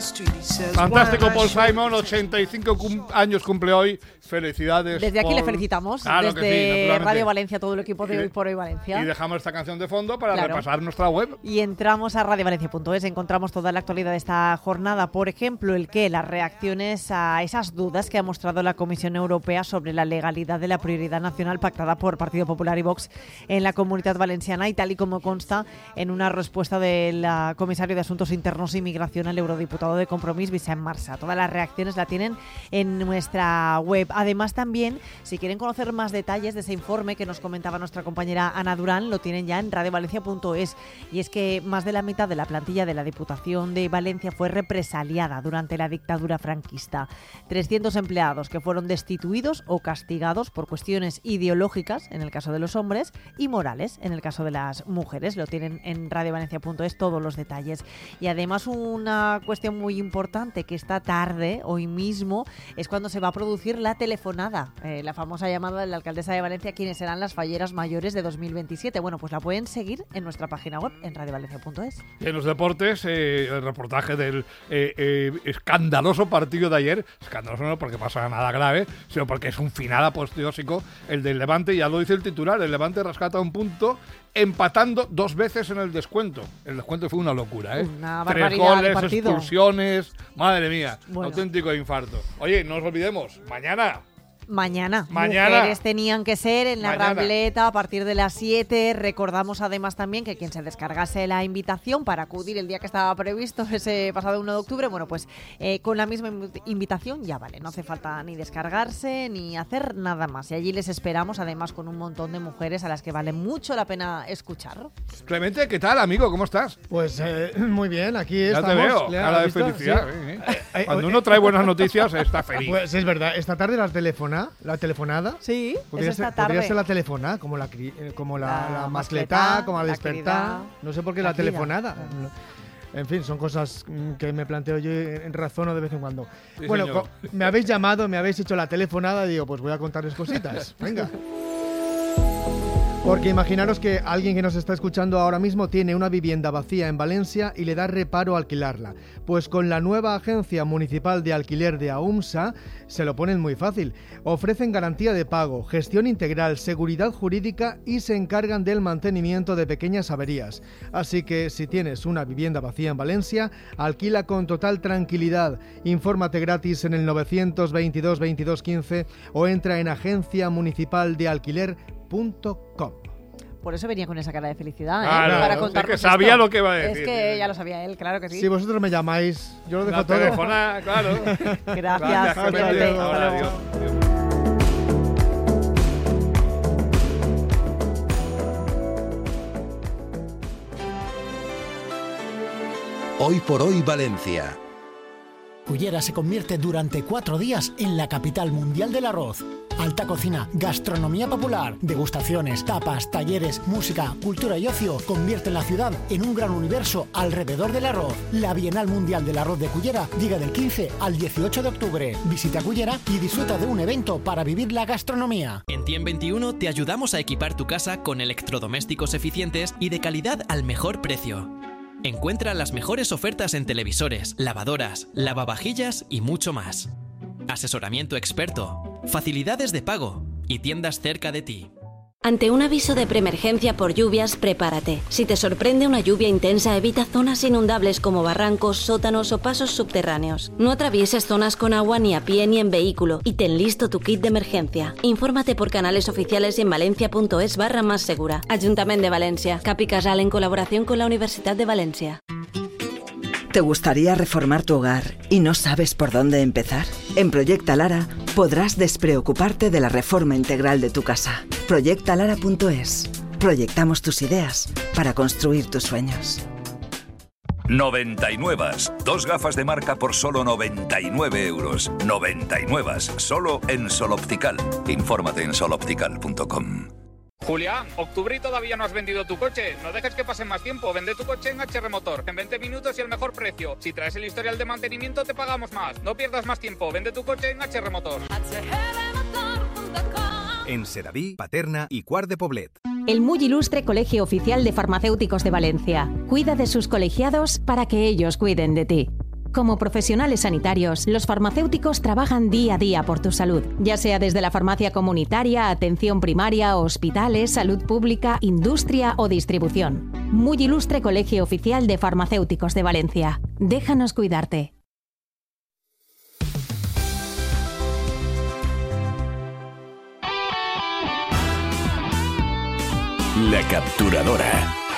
Fantástico Paul Simon, 85 años cumple hoy. Felicidades. Desde aquí Paul. le felicitamos, Claro desde Radio Valencia, todo el equipo de Hoy por Hoy Valencia. Y dejamos esta canción de fondo para repasar nuestra web. Y entramos a radiovalencia.es, encontramos toda la actualidad de esta jornada. Por ejemplo, las reacciones a esas dudas que ha mostrado la Comisión Europea sobre la legalidad de la prioridad nacional pactada por Partido Popular y Vox en la Comunitat Valenciana, y tal y como consta en una respuesta del comisario de Asuntos Internos y Migración, el eurodiputado de Compromís, Vicent Marsa. Todas las reacciones la tienen en nuestra web. Además, también, si quieren conocer más detalles de ese informe que nos comentaba nuestra compañera Ana Durán, lo tienen ya en radiovalencia.es. Y es que más de la mitad de la plantilla de la Diputación de Valencia fue represaliada durante la dictadura franquista. 300 empleados que fueron destituidos o castigados por cuestiones ideológicas, en el caso de los hombres, y morales, en el caso de las mujeres. Lo tienen en radiovalencia.es todos los detalles. Y además, una cuestión muy importante, que esta tarde, hoy mismo, es cuando se va a producir la telefonada, la famosa llamada de la alcaldesa de Valencia, quienes serán las falleras mayores de 2027. Bueno, pues la pueden seguir en nuestra página web, en radiovalencia.es. En los deportes, el reportaje del escandaloso partido de ayer. Escandaloso no porque pasa nada grave, sino porque es un final apoteósico el del Levante. Ya lo dice el titular, el Levante rescata un punto empatando 2 veces en el descuento. El descuento fue una locura, ¿eh? Una 3 barbaridad de goles, partido. expulsiones, madre mía, Bueno. auténtico infarto. Oye, no nos olvidemos, mañana. Mañana. Mujeres tenían que ser en la Rambleta a partir de las 7. Recordamos además también que quien se descargase la invitación para acudir el día que estaba previsto, ese pasado 1 de octubre, bueno, pues con la misma invitación ya vale. No hace falta ni descargarse ni hacer nada más. Y allí les esperamos, además, con un montón de mujeres a las que vale mucho la pena escuchar. Clemente, ¿qué tal, amigo? ¿Cómo estás? Pues muy bien, aquí ya estamos. Ya te veo, cara de felicidad. Sí. Cuando uno trae buenas noticias, está feliz. Pues es verdad, esta tarde la telefonada. Sí, podría ser la telefonada, como la mascletá, como la despertar. No sé por qué la telefonada. En fin, son cosas que me planteo yo en razón de vez en cuando. Sí, bueno, me habéis llamado, me habéis hecho la telefonada, digo, pues voy a contarles cositas. Venga. Porque imaginaros que alguien que nos está escuchando ahora mismo tiene una vivienda vacía en Valencia y le da reparo alquilarla. Pues con la nueva Agencia Municipal de Alquiler de AUMSA se lo ponen muy fácil. Ofrecen garantía de pago, gestión integral, seguridad jurídica y se encargan del mantenimiento de pequeñas averías. Así que si tienes una vivienda vacía en Valencia, alquila con total tranquilidad. Infórmate gratis en el 922 22 15 o entra en agenciamunicipaldealquiler.com. Por eso venía con esa cara de felicidad, claro, para contarnos es que sabía esto. lo que iba a decir. Es que ya lo sabía él, claro que sí. Si vosotros me llamáis, yo lo dejo la todo. Telefona, claro. Gracias. Hasta luego. Adiós. Hoy por Hoy Valencia. Cullera se convierte durante 4 días en la capital mundial del arroz. Alta cocina, gastronomía popular, degustaciones, tapas, talleres, música, cultura y ocio convierten la ciudad en un gran universo alrededor del arroz. La Bienal Mundial del Arroz de Cullera llega del 15 al 18 de octubre. Visita Cullera y disfruta de un evento para vivir la gastronomía. En Tiem21 te ayudamos a equipar tu casa con electrodomésticos eficientes y de calidad al mejor precio. Encuentra las mejores ofertas en televisores, lavadoras, lavavajillas y mucho más. Asesoramiento experto, facilidades de pago y tiendas cerca de ti. Ante un aviso de preemergencia por lluvias, prepárate. Si te sorprende una lluvia intensa, evita zonas inundables como barrancos, sótanos o pasos subterráneos. No atravieses zonas con agua ni a pie ni en vehículo y ten listo tu kit de emergencia. Infórmate por canales oficiales en valencia.es/más segura. Ayuntamiento de Valencia. Cap i Casal en colaboración con la Universidad de Valencia. ¿Te gustaría reformar tu hogar y no sabes por dónde empezar? En Proyecta Lara podrás despreocuparte de la reforma integral de tu casa. Proyectalara.es. Proyectamos tus ideas para construir tus sueños. 99. 2 gafas de marca por solo 99 euros. 99. Solo en Sol Optical. Infórmate en soloptical.com. Julián, octubre y todavía no has vendido tu coche. No dejes que pase más tiempo. Vende tu coche en HR Motor. En 20 minutos y el mejor precio. Si traes el historial de mantenimiento, te pagamos más. No pierdas más tiempo. Vende tu coche en HR Motor. En Sedaví, Paterna y Quart de Poblet. El muy ilustre Colegio Oficial de Farmacéuticos de Valencia. Cuida de sus colegiados para que ellos cuiden de ti. Como profesionales sanitarios, los farmacéuticos trabajan día a día por tu salud, ya sea desde la farmacia comunitaria, atención primaria, hospitales, salud pública, industria o distribución. Muy ilustre Colegio Oficial de Farmacéuticos de Valencia. Déjanos cuidarte. La Capturadora.